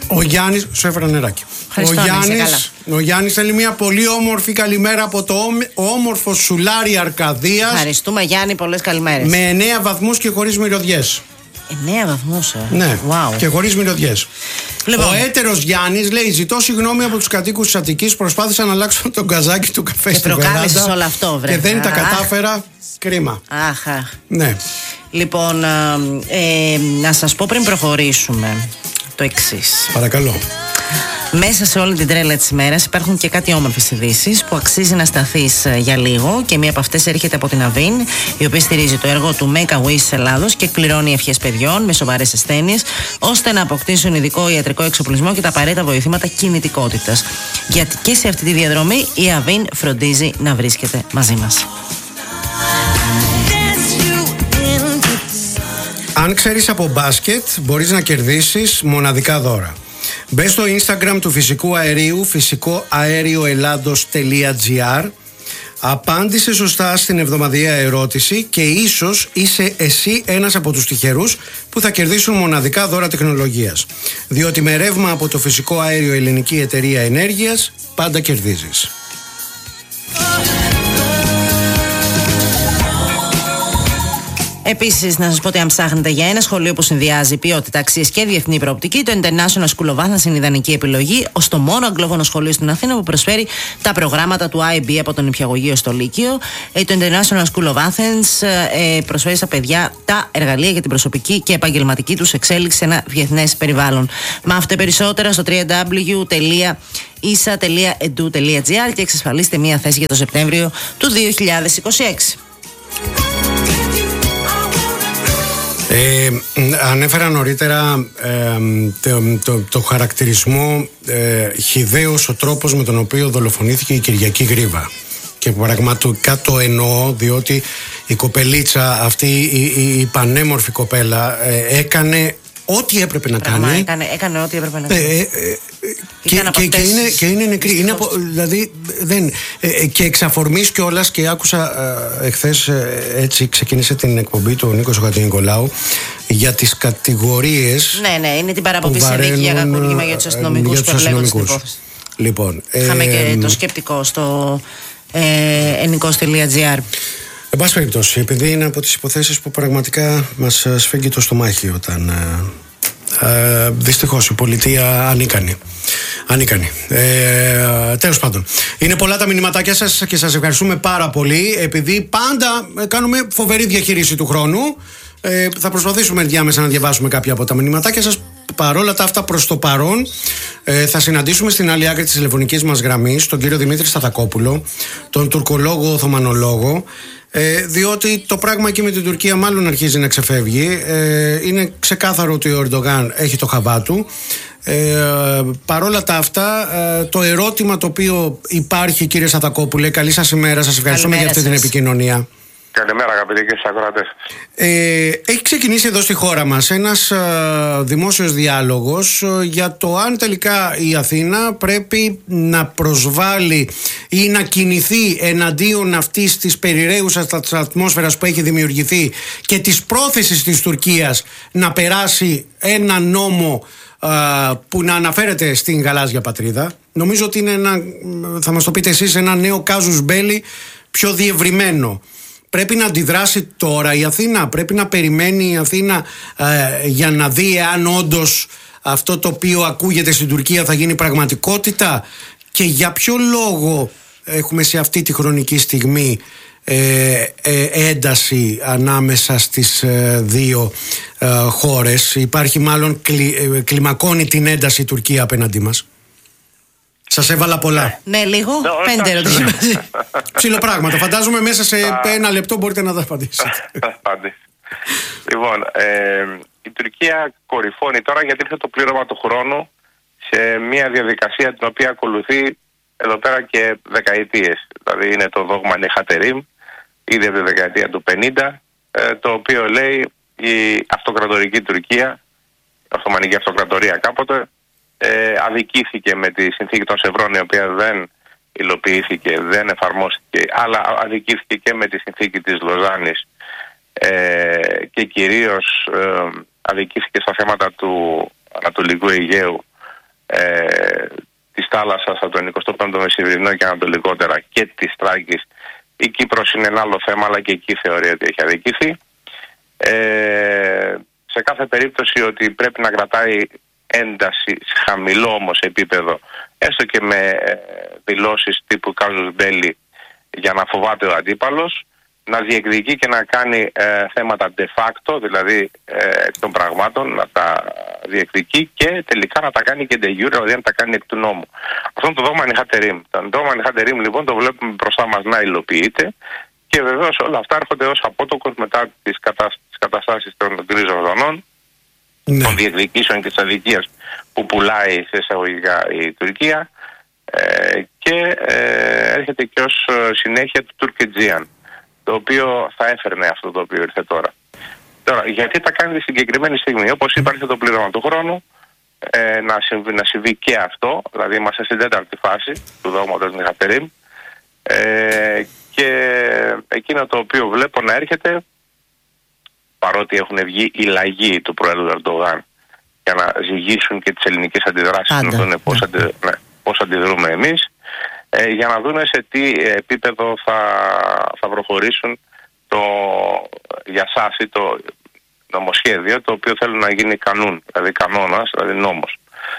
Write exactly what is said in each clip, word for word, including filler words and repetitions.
Ο Γιάννης, σου έφερα νεράκι. Ο Γιάννης, ο Γιάννης θέλει μια πολύ όμορφη καλημέρα από το όμορφο Σουλάρι Αρκαδίας. Ευχαριστούμε Γιάννη, πολλές καλημέρες. Με εννέα βαθμούς και χωρίς μυρωδιές. εννέα βαθμούς, ε. Ναι, wow. Και χωρίς μυρωδιές. Λοιπόν. Ο έτερος Γιάννης λέει: ζητώ συγγνώμη από τους κατοίκους της Αττικής. Προσπάθησα να αλλάξω τον καζάκι του καφέ στη βεράντα. Όλο αυτό, βρε. Και δεν τα κατάφερα. Κρίμα. Αχ, αχ. Ναι. Λοιπόν, ε, να σας πω πριν προχωρήσουμε το εξής. Παρακαλώ. Μέσα σε όλη την τρέλα της ημέρας υπάρχουν και κάτι όμορφες ειδήσεις που αξίζει να σταθείς για λίγο, και μία από αυτές έρχεται από την Αβίν, η οποία στηρίζει το έργο του Make a Wish της Ελλάδος και εκπληρώνει ευχές παιδιών με σοβαρές ασθένειες ώστε να αποκτήσουν ειδικό ιατρικό εξοπλισμό και τα απαραίτητα βοηθήματα κινητικότητας. Γιατί και σε αυτή τη διαδρομή η Αβίν φροντίζει να βρίσκεται μαζί μας. Αν ξέρεις από μπάσκετ, μπορείς να κερδίσεις μοναδικά δώρα. Μπες στο Instagram του Φυσικού Αερίου, φυσικό αέριο ελλάδος τελεία τζι άρ. Απάντησε σωστά στην εβδομαδιαία ερώτηση και ίσως είσαι εσύ ένας από τους τυχερούς που θα κερδίσουν μοναδικά δώρα τεχνολογίας. Διότι με ρεύμα από το Φυσικό Αέριο Ελληνική Εταιρεία Ενέργειας πάντα κερδίζεις. Επίσης, να σας πω ότι αν ψάχνετε για ένα σχολείο που συνδυάζει ποιότητα, αξίες και διεθνή προοπτική, το International School of Athens είναι η ιδανική επιλογή ως το μόνο αγγλόφωνο σχολείο στην Αθήνα που προσφέρει τα προγράμματα του άι μπι από τον νηπιαγωγείο στο Λύκειο. Το International School of Athens προσφέρει στα παιδιά τα εργαλεία για την προσωπική και επαγγελματική τους εξέλιξη σε ένα διεθνές περιβάλλον. Μάθετε περισσότερα στο double-u double-u double-u τελεία ίσα τελεία edu τελεία τζι άρ και εξασφαλίστε μία θέση για το Σεπτέμβριο του δύο χιλιάδες είκοσι έξι. Ε, ανέφερα νωρίτερα ε, το, το, το χαρακτηρισμό ε, χυδαίος ο τρόπος με τον οποίο δολοφονήθηκε η Κυριακή Γρίβα, και πραγματικά το εννοώ, διότι η κοπελίτσα αυτή, η, η, η πανέμορφη κοπέλα ε, έκανε ό,τι έπρεπε να Πράγμα, κάνει. Έκανε, έκανε ό,τι έπρεπε να κάνει. Ε, ε, ε, και, και, και, είναι, και είναι νεκρή. Είναι από, δηλαδή, δεν, ε, και εξ αφορμής κιόλας, και άκουσα ε, εχθές, ε, έτσι ξεκίνησε την εκπομπή του ο Νίκος ο Χατζηνικολάου για τις κατηγορίες. Ναι, ναι, είναι την παραπομπή σε δίκη για κακουργήμα για τους αστυνομικούς που εμπλέκονται στην υπόθεση. Λοιπόν, είχαμε ε, και το σκεπτικό στο ε, ενικός τελεία τζι άρ. Εν πάση περιπτώσει, επειδή είναι από τις υποθέσεις που πραγματικά μας σφίγγει το στομάχι όταν ε, ε, δυστυχώς η πολιτεία ανίκανη. Ανίκανη. Ε, τέλος πάντων, είναι πολλά τα μηνυματάκια σας και σας ευχαριστούμε πάρα πολύ, επειδή πάντα κάνουμε φοβερή διαχείριση του χρόνου. Ε, θα προσπαθήσουμε διάμεσα να διαβάσουμε κάποια από τα μηνυματάκια σας. Παρόλα τα αυτά, προς το παρόν, ε, θα συναντήσουμε στην άλλη άκρη της τηλεφωνικής μας γραμμής τον κύριο Δημήτρη Σταθακόπουλο, τον τουρκολόγο Οθωμανολόγο, ε, διότι το πράγμα εκεί με την Τουρκία μάλλον αρχίζει να ξεφεύγει. Ε, είναι ξεκάθαρο ότι ο Ερντογάν έχει το χαβά του. Ε, παρόλα τα αυτά, ε, το ερώτημα το οποίο υπάρχει, κύριε Σταθακόπουλε, καλή σας ημέρα, σας ευχαριστούμε για αυτή σας. την επικοινωνία. Καλημέρα αγαπητοί και στους ακροατές. Ε, έχει ξεκινήσει εδώ στη χώρα μας ένας α, δημόσιος διάλογος α, για το αν τελικά η Αθήνα πρέπει να προσβάλλει ή να κινηθεί εναντίον αυτής της περιραίουσας της ατμόσφαιρας που έχει δημιουργηθεί και της πρόθεσης της Τουρκίας να περάσει ένα νόμο α, που να αναφέρεται στην γαλάζια πατρίδα. Νομίζω ότι είναι ένα, θα μας το πείτε εσείς, ένα νέο κάζους μπέλι πιο διευρυμένο. Πρέπει να αντιδράσει τώρα η Αθήνα, πρέπει να περιμένει η Αθήνα ε, για να δει αν όντως αυτό το οποίο ακούγεται στην Τουρκία θα γίνει πραγματικότητα, και για ποιο λόγο έχουμε σε αυτή τη χρονική στιγμή ε, ε, ένταση ανάμεσα στις ε, δύο ε, χώρες. Υπάρχει μάλλον κλι, ε, κλιμακώνει την ένταση η Τουρκία απέναντί μας. Σας έβαλα πολλά. Ναι, λίγο. Πέντε ερωτήσεις. Ψιλοπράγματα. Φαντάζομαι μέσα σε ένα λεπτό μπορείτε να τα απαντήσετε. Λοιπόν, ε, η Τουρκία κορυφώνει τώρα γιατί ήρθε το πλήρωμα του χρόνου σε μια διαδικασία την οποία ακολουθεί εδώ πέρα και δεκαετίες. Δηλαδή είναι το δόγμα Νεχατερίμ, ήδη από τη δεκαετία του πενήντα, ε, το οποίο λέει η αυτοκρατορική Τουρκία, η Οθωμανική Αυτοκρατορία κάποτε, Ε, αδικήθηκε με τη συνθήκη των Σευρών, η οποία δεν υλοποιήθηκε, δεν εφαρμόστηκε, αλλά αδικήθηκε και με τη συνθήκη της Λοζάνης ε, και κυρίως ε, αδικήθηκε στα θέματα του Ανατολικού Αιγαίου ε, της θάλασσας από τον εικοστό πέμπτο μεσημβρινό και ανατολικότερα και της Θράκης. Η Κύπρος είναι ένα άλλο θέμα, αλλά και εκεί θεωρεί ότι έχει αδικηθεί. Ε, σε κάθε περίπτωση ότι πρέπει να κρατάει ένταση σε χαμηλό όμως επίπεδο, έστω και με ε, δηλώσεις τύπου Κάζους Μπέλι για να φοβάται ο αντίπαλος, να διεκδικεί και να κάνει ε, θέματα de facto, δηλαδή ε, εκ των πραγμάτων, να τα διεκδικεί και τελικά να τα κάνει και de jure, δηλαδή να τα κάνει εκ του νόμου. Αυτό είναι το δόγμα Νιχατερίμ. Το δόγμα Νιχατερίμ λοιπόν το βλέπουμε μπροστά μας να υλοποιείται και βεβαίως όλα αυτά έρχονται ως απότοκος μετά τις, κατασ... τις καταστάσεις των γκρίζων ζωνών, ναι, των διεκδικήσεων και της αδικίας που πουλάει σε εισαγωγικά η Τουρκία ε, και ε, έρχεται και ως συνέχεια του Τουρκετζίαν, το οποίο θα έφερνε αυτό το οποίο ήρθε τώρα. Τώρα, γιατί τα κάνει τη συγκεκριμένη στιγμή? Όπως είπα, ήρθε το πλήρωμα του χρόνου, ε, να, συμβεί, να συμβεί και αυτό, δηλαδή είμαστε στην τέταρτη φάση του δόγματος Νιχατερίμ, ε, και εκείνο το οποίο βλέπω να έρχεται, παρότι έχουν βγει οι λαγοί του Προέδρου Ερντογάν για να ζυγίσουν και τις ελληνικές αντιδράσεις, να δουν πώς, αντι, ναι, πώς αντιδρούμε εμείς, ε, για να δούμε σε τι επίπεδο θα, θα προχωρήσουν το, για σας το νομοσχέδιο, το οποίο θέλουν να γίνει κανούν, δηλαδή κανόνας, δηλαδή νόμος.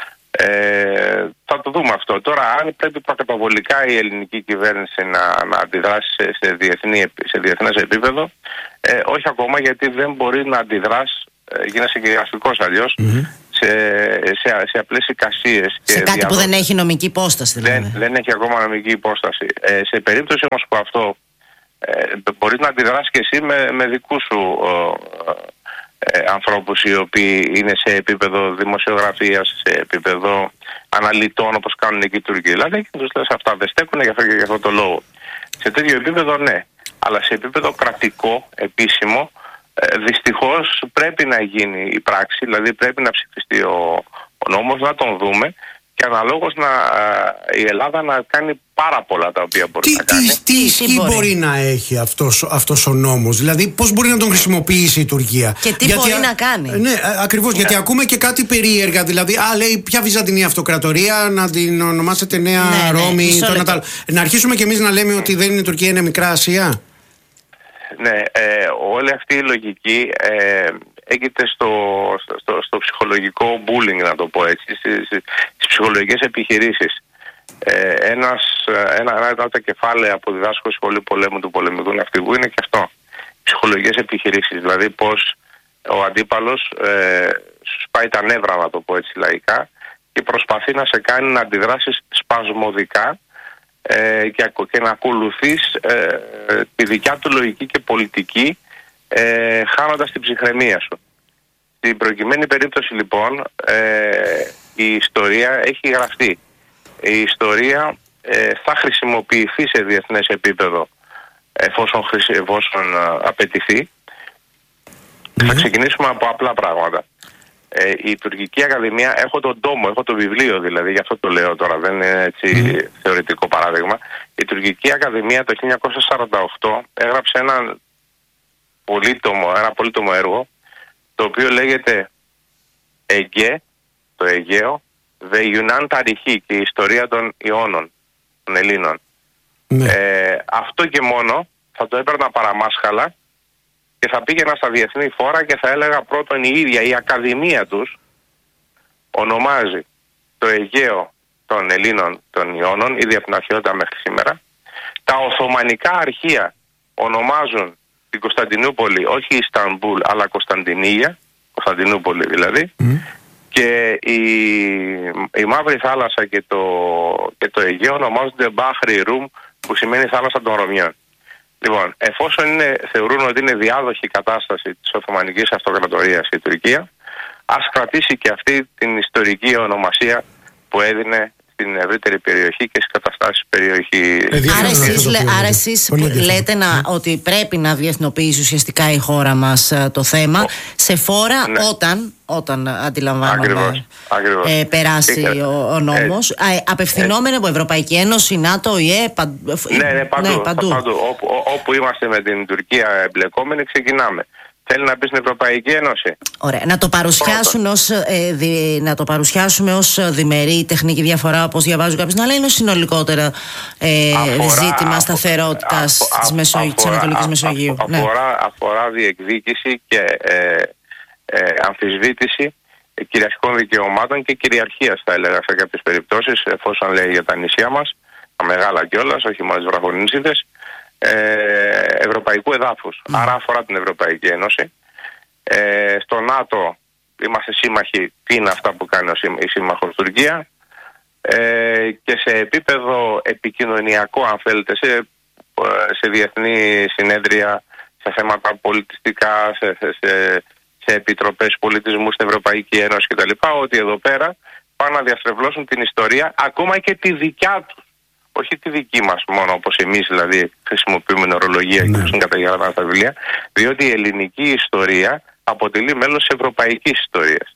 Ε, θα το δούμε αυτό. Τώρα, αν πρέπει προκαταβολικά η ελληνική κυβέρνηση να, να αντιδράσει σε, σε, διεθνή, σε διεθνές επίπεδο, ε, όχι ακόμα, γιατί δεν μπορεί να αντιδράσει, ε, γίνεσαι κυριαρχικός αλλιώς, mm-hmm. σε, σε, σε απλές εικασίες. Σε κάτι διαδό... που δεν έχει νομική υπόσταση δηλαδή. Δεν, δεν έχει ακόμα νομική υπόσταση. Ε, σε περίπτωση όμως που αυτό ε, μπορείς να αντιδράσεις και εσύ με, με δικούς σου ε, ε, ανθρώπους οι οποίοι είναι σε επίπεδο δημοσιογραφίας, σε επίπεδο αναλυτών όπως κάνουν εκεί οι Τούρκοι. Δηλαδή και τους λες αυτά δεν στέκουν γι' αυτό και γι' αυτό το λόγο. Σε τέτοιο επίπεδο ναι, αλλά σε επίπεδο κρατικό, επίσημο, ε, δυστυχώς πρέπει να γίνει η πράξη, δηλαδή πρέπει να ψηφιστεί ο, ο νόμος, να τον δούμε και αναλόγως να, η Ελλάδα να κάνει πάρα πολλά τα οποία μπορεί τι, να κάνει. Τι, τι ισχύ μπορεί. μπορεί να έχει αυτός, αυτός ο νόμος, δηλαδή πώς μπορεί να τον χρησιμοποιήσει η Τουρκία. Και τι γιατί, μπορεί να κάνει. Ναι, ακριβώς, ναι. Γιατί ακούμε και κάτι περίεργα, δηλαδή, α, λέει, ποια Βυζαντινή Αυτοκρατορία, να την ονομάσετε Νέα ναι, Ρώμη, ναι, το Νατάλ. Να αρχίσουμε κι εμείς να λέμε ότι δεν είναι η Τουρκία, είναι Μικρά Ασία. Ναι, ε, όλη αυτή η λογική ε, έγκυται στο, στο, στο ψυχολογικό bullying, να το πω έτσι, στις, στις ψυχολογικές επιχειρήσεις. Ε, ένας, ένα, ένα από τα κεφάλαια που διδάσκω στη Σχολή Πολέμου του Πολεμικού Ναυτικού είναι και αυτό. Ψυχολογικές επιχειρήσεις, δηλαδή πως ο αντίπαλος ε, σου σπάει τα νεύρα, να το πω έτσι λαϊκά, και προσπαθεί να σε κάνει να αντιδράσεις σπασμωδικά ε, και, και να ακολουθείς ε, τη δικιά του λογική και πολιτική, ε, χάνοντας την ψυχραιμία σου. Στην προκειμένη περίπτωση λοιπόν ε, η ιστορία έχει γραφτεί. Η ιστορία ε, θα χρησιμοποιηθεί σε διεθνές επίπεδο εφόσον, εφόσον α, απαιτηθεί. Mm-hmm. Θα ξεκινήσουμε από απλά πράγματα. Ε, η Τουρκική Ακαδημία, έχω τον τόμο, έχω το βιβλίο δηλαδή, γι' αυτό το λέω τώρα, δεν είναι έτσι mm-hmm. θεωρητικό παράδειγμα. Η Τουρκική Ακαδημία το χίλια εννιακόσια σαράντα οκτώ έγραψε ένα πολύτομο, ένα πολύτομο έργο, το οποίο λέγεται Αιγέ, το Αιγαίο, The Yunan Tarihi και η ιστορία των Ιώνων, των Ελλήνων. Ναι. Ε, αυτό και μόνο θα το έπαιρνα παραμάσχαλα και θα πήγαινα στα διεθνή φόρα και θα έλεγα πρώτον η ίδια η Ακαδημία τους ονομάζει το Αιγαίο των Ελλήνων των Ιώνων, ήδη από την αρχαιότητα μέχρι σήμερα. Τα Οθωμανικά αρχεία ονομάζουν την Κωνσταντινούπολη όχι Ιστανμπούλ αλλά Κωνσταντινία, Κωνσταντινούπολη δηλαδή. Mm. Και η, η Μαύρη Θάλασσα και το, και το Αιγαίο ονομάζονται Μπάχρι Ρουμ, που σημαίνει θάλασσα των Ρωμιών. Λοιπόν, εφόσον είναι, θεωρούν ότι είναι διάδοχη η κατάσταση της Οθωμανικής Αυτοκρατορίας η Τουρκία, ας κρατήσει και αυτή την ιστορική ονομασία που έδινε στην ευρύτερη περιοχή και στις καταστάσεις περιοχή. Άρα εσείς, λέ, άρα εσείς λέτε να, ότι πρέπει να διεθνοποιήσει ουσιαστικά η χώρα μας το θέμα, ο, σε φόρα ναι. όταν, όταν αντιλαμβάνομαι ακριβώς, ακριβώς. Ε, περάσει ε, ο, ο νόμος, ε, απευθυνόμενοι ε, από Ευρωπαϊκή Ένωση, ΝΑΤΟ, ΙΕ, παν, ναι, ναι, παντού, ναι, παντού. παντού. Όπου, όπου είμαστε με την Τουρκία εμπλεκόμενοι ξεκινάμε. Θέλει να μπει στην Ευρωπαϊκή Ένωση. Ωραία. Να το παρουσιάσουν ως, ε, δι, να το παρουσιάσουμε ως διμερή τεχνική διαφορά, όπως διαβάζω κάποιος, αλλά είναι συνολικότερα ε, αφορά, ζήτημα σταθερότητας της, Μεσο... της Ανατολικής Μεσογείου. Α, αφορά, ναι. αφορά διεκδίκηση και ε, ε, αμφισβήτηση κυριαρχικών δικαιωμάτων και κυριαρχίας, θα έλεγα, σε κάποιες περιπτώσεις, εφόσον λέει για τα νησιά μας, τα μεγάλα κιόλας, όχι μόνο τις βραχονήσιδες, ε, ευρωπαϊκού εδάφους. Mm. Άρα αφορά την Ευρωπαϊκή Ένωση. Ε, στο ΝΑΤΟ είμαστε σύμμαχοι. Τι είναι αυτά που κάνει η σύμμαχος Τουρκία. Ε, και σε επίπεδο επικοινωνιακό, αν θέλετε, σε, σε διεθνή συνέδρια, σε θέματα πολιτιστικά, σε, σε, σε επιτροπές πολιτισμού στην Ευρωπαϊκή Ένωση κτλ., ότι εδώ πέρα πάνε να διαστρεβλώσουν την ιστορία, ακόμα και τη δικιά τους. Όχι τη δική μας μόνο, όπως εμείς δηλαδή χρησιμοποιούμε ορολογία και είναι καταγεγραμμένα στα βιβλία, διότι η ελληνική ιστορία αποτελεί μέλος της ευρωπαϊκής ιστορίας.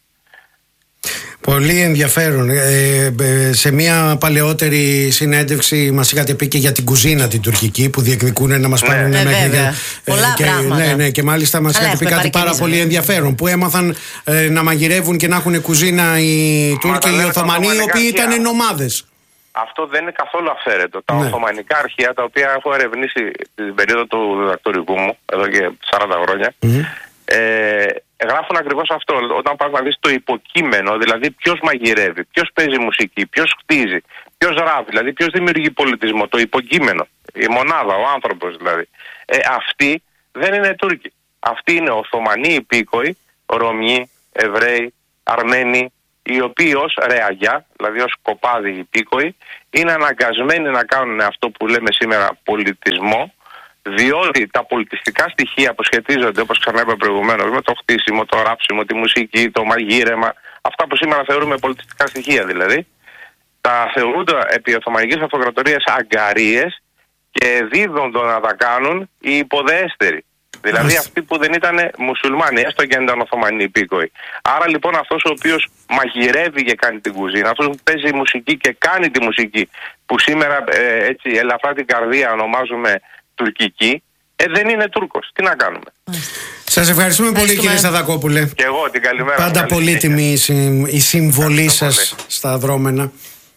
Πολύ ενδιαφέρον. Ε, ε, σε μια παλαιότερη συνέντευξη μας είχατε πει και για την κουζίνα την τουρκική που διεκδικούν να μας ναι. πάρουν ναι, μέχρι και, πολλά και, πράγματα. Ναι, ναι, και μάλιστα μας είχατε πει κάτι πάρα πολύ ενδιαφέρον, που έμαθαν ε, να μαγειρεύουν και να έχουν κουζίνα οι Τούρκοι, οι Οθωμανοί, οι οποίοι ήταν νομάδες. Αυτό δεν είναι καθόλου αυθαίρετο. Τα ναι. Οθωμανικά αρχεία, τα οποία έχω ερευνήσει την περίοδο του διδακτορικού μου, εδώ και σαράντα χρόνια, mm-hmm. ε, γράφουν ακριβώς αυτό. Όταν πας να δεις το υποκείμενο, δηλαδή ποιος μαγειρεύει, ποιος παίζει μουσική, ποιος χτίζει, ποιος ράβει, δηλαδή ποιος δημιουργεί πολιτισμό, το υποκείμενο, η μονάδα, ο άνθρωπος δηλαδή. Ε, αυτοί δεν είναι Τούρκοι. Αυτοί είναι Οθωμανοί υπήκοοι, Ρωμιοί, Εβραίοι, Αρμένοι, οι οποίοι ως ρεαγιά, δηλαδή ως κοπάδι υπήκοοι, είναι αναγκασμένοι να κάνουν αυτό που λέμε σήμερα πολιτισμό, διότι τα πολιτιστικά στοιχεία που σχετίζονται, όπως ξανά είπα προηγουμένως, με το χτίσιμο, το ράψιμο, τη μουσική, το μαγείρεμα, αυτά που σήμερα θεωρούμε πολιτιστικά στοιχεία δηλαδή, τα θεωρούνται επί Οθωμανικής Αυτοκρατορίας αγκαρίες και δίδονται να τα κάνουν οι υποδέστεροι. Δηλαδή αυτοί που δεν ήταν μουσουλμάνοι, έστω και αν ήταν Οθωμανοί υπήκοοι. Άρα λοιπόν αυτός ο οποίος μαγειρεύει και κάνει την κουζίνα, αυτός που παίζει μουσική και κάνει τη μουσική, που σήμερα ε, έτσι ελαφρά την καρδία ονομάζουμε τουρκική, ε, δεν είναι Τούρκος. Τι να κάνουμε. Σας ευχαριστούμε πολύ, κύριε Σταδακόπουλε. Και εγώ την καλημέρα. Πάντα πολύτιμη η συμβολή σας στα δρόμενα.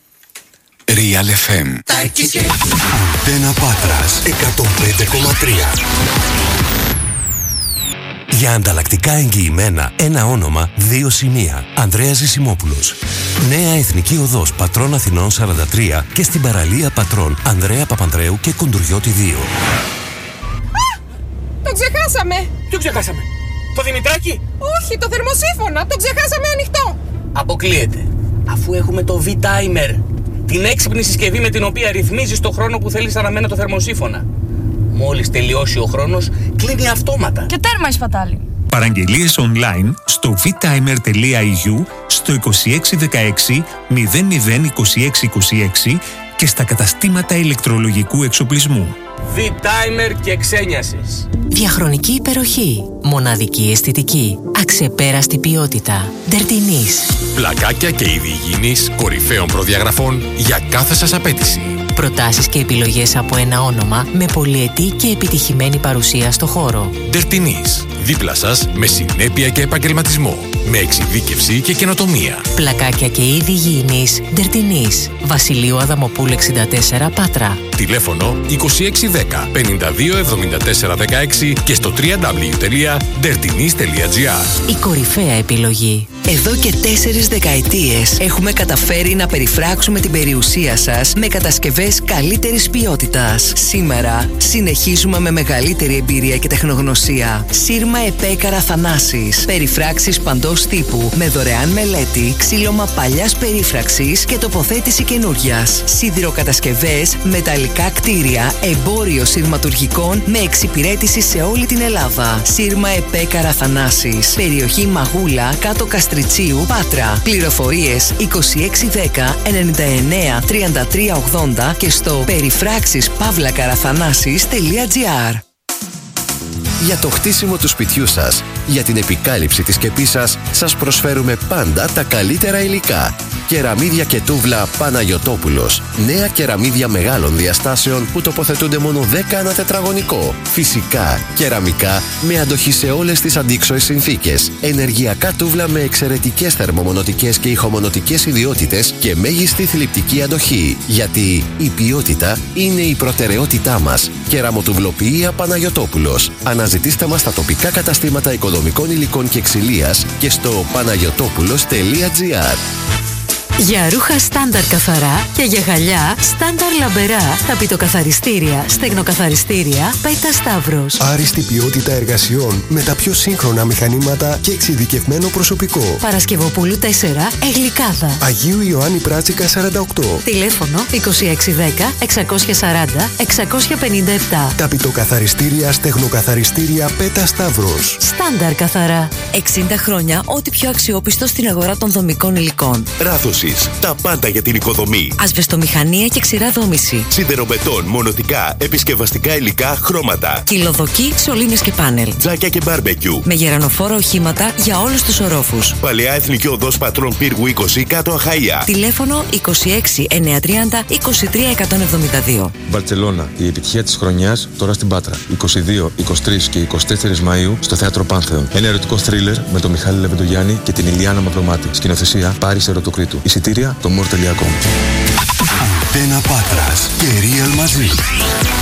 Real εφ εμ. Αντένα Πάτρας εκατόν πέντε κόμμα τρία. Για ανταλλακτικά εγγυημένα, ένα όνομα, δύο σημεία. Ανδρέας Ζησιμόπουλος. Νέα Εθνική Οδός Πατρών Αθηνών σαράντα τρία και στην παραλία Πατρών Ανδρέα Παπανδρέου και Κοντουριώτη δύο. Α! Το ξεχάσαμε! Ποιο ξεχάσαμε? Το Δημητράκι? Όχι, το θερμοσύφωνα! Το ξεχάσαμε ανοιχτό! Αποκλείεται. Αφού έχουμε το V-Timer, την έξυπνη συσκευή με την οποία ρυθμίζεις το χρόνο που θέλεις αναμένα το θερμοσύφωνα. Μόλις τελειώσει ο χρόνος, κλείνει αυτόματα. Και τέρμα η σπατάλη. Παραγγελίες online στο vtimer τελεία e u, στο είκοσι έξι δεκαέξι μηδέν μηδέν είκοσι έξι είκοσι έξι και στα καταστήματα ηλεκτρολογικού εξοπλισμού. V-Timer και ξένιασης. Διαχρονική υπεροχή. Μοναδική αισθητική. Αξεπέραστη ποιότητα. Ντερτινής. Πλακάκια και είδη υγιεινής κορυφαίων προδιαγραφών για κάθε σας απέτηση. Προτάσεις και επιλογές από ένα όνομα με πολυετή και επιτυχημένη παρουσία στο χώρο. Ντερτινής. Δίπλα σας με συνέπεια και επαγγελματισμό. Με εξειδίκευση και καινοτομία. Πλακάκια και είδη υγιεινής. Ντερτινής. Βασιλείου Αδαμοπούλου εξήντα τέσσερα Πάτρα. Τηλέφωνο είκοσι έξι δέκα πενήντα δύο εβδομήντα τέσσερα δεκαέξι και στο double-u double-u double-u τελεία ντερτινής τελεία τζι άρ. Η κορυφαία επιλογή. Εδώ και τέσσερις δεκαετίες έχουμε καταφέρει να περιφράξουμε την περιουσία σας με κατασκευές καλύτερης ποιότητας. Σήμερα συνεχίζουμε με μεγαλύτερη εμπειρία και τεχνογνωσία. Σύρμα Επέκαρα Θανάσης. Περιφράξεις παντός τύπου με δωρεάν μελέτη, ξύλωμα παλιάς περίφραξης και τοποθέτηση καινούριας. Σιδηροκατασκευές, μεταλλικά κτίρια, εμπόριο σειρματουργικών με εξυπηρέτηση σε όλη την Ελλάδα. Σύρμα Επέκαρα Θανάσης. Περιοχή Μαγούλα, κάτω Καστριτσίου, Πάτρα. Πληροφορίες είκοσι έξι δέκα ενενήντα εννέα τριάντα τρία ογδόντα και στο περιφράξεις παύλα καραθανάσης τελεία τζι άρ. Για το χτίσιμο του σπιτιού σας, για την επικάλυψη της σκεπής σας, σας προσφέρουμε πάντα τα καλύτερα υλικά. Κεραμίδια και τούβλα Παναγιωτόπουλος. Νέα κεραμίδια μεγάλων διαστάσεων που τοποθετούνται μόνο δέκα ανά τετραγωνικό. Φυσικά, κεραμικά με αντοχή σε όλες τις αντίξωες συνθήκες. Ενεργειακά τούβλα με εξαιρετικές θερμομονωτικές και ηχομονωτικές ιδιότητες και μέγιστη θλιπτική αντοχή. Γιατί η ποιότητα είναι η προτεραιότητά μας. Κεραμοτουβλοποιία Παναγιωτόπουλος. Αναζητήστε μας στα τοπικά καταστήματα οικοδομικών υλικών και ξυλίας και στο παναγιωτόπουλος τελεία τζι άρ. Για ρούχα στάνταρ καθαρά και για γυαλιά στάνταρ λαμπερά, ταπητοκαθαριστήρια, στεγνοκαθαριστήρια, Πέτα Σταύρος. Άριστη ποιότητα εργασιών με τα πιο σύγχρονα μηχανήματα και εξειδικευμένο προσωπικό. Παρασκευοπούλου τέσσερα, Εγλικάδα. Αγίου Ιωάννη Πράτσικα σαράντα οκτώ. Τηλέφωνο είκοσι έξι δέκα εξακόσια σαράντα εξακόσια πενήντα επτά. Ταπητοκαθαριστήρια, στεγνοκαθαριστήρια, Πέτα Σταύρος. Στάνταρ καθαρά. εξήντα χρόνια ό,τι πιο αξιόπιστο στην αγορά των δομικών υλικών. Ράδοση. Τα πάντα για την οικοδομή. Ασβεστομηχανία και ξηρά δόμηση. Σιδεροβετόν, μονοτικά, επισκευαστικά υλικά, χρώματα. Κυλοδοκή, σωλήνες και πάνελ. Τζάκια και μπάρμπεκιου. Με γερανοφόρα οχήματα για όλους τους ορόφους. Παλαιά Εθνική Οδός Πατρών Πύργου είκοσι, κάτω Αχαΐα. Τηλέφωνο είκοσι έξι εννιακόσια τριάντα είκοσι τρία εκατόν εβδομήντα δύο. Βαρτσελώνα, η επιτυχία της χρονιάς τώρα στην Πάτρα. είκοσι δύο, είκοσι τρία και είκοσι τέσσερα Μαΐου στο Θέατρο Πάνθεον. Ένα ερωτικό θρίλερ με τον Μιχάλη Λεβεντογιάννη και την Ηλιάνα Μαυρομάτη. Σκηνοθεσία Πάρης Ερωτοκρίτου. Εισιτήρια το μορ τελεία κομ. Αντένα Πάτρας και Real μαζί.